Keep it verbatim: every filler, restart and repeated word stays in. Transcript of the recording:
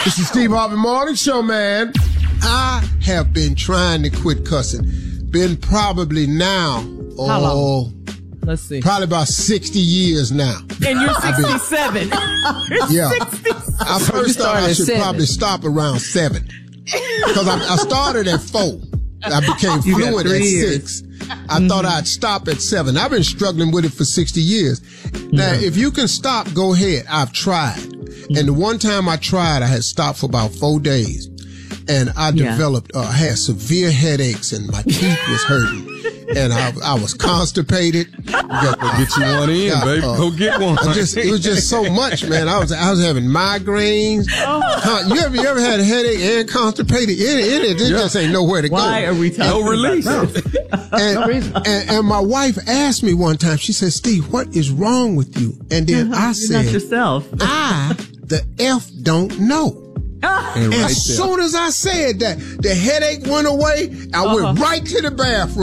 This is Steve Harvey Morning Show, man. I have been trying to quit cussing. Been probably now, How long? oh, Let's see. probably about sixty years now. And you're sixty-seven. You're Yeah. sixty-seven. I first thought I started should at probably seven. stop around seven. Because I, I started at four. I became You got fluent at three years. six. I mm-hmm. thought I'd stop at seven. I've been struggling with it for sixty years. Now, Yeah. if you can stop, go ahead. I've tried. Mm-hmm. And the one time I tried, I had stopped for about four days. And I Yeah. developed, uh, I had severe headaches and my teeth was hurting. And I, I was constipated. Got, Go get you one in, got, baby. uh, Go get one. I just, it was just so much, man. I was, I was having migraines. Oh. You ever, you ever had a headache and constipated? It, it, it, it Yeah. just ain't nowhere to Why go. are we talking No release. about this? And, No reason. and, and my wife asked me one time, she said, Steve, what is wrong with you? And then I You're said, not yourself. I, the F, don't know. And And right as there. soon as I said that, the headache went away. I Uh-huh. went right to the bathroom.